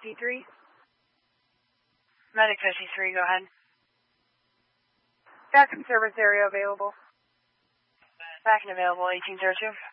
53. Medic 53, go ahead. Backup service area available. Back and available, 1802.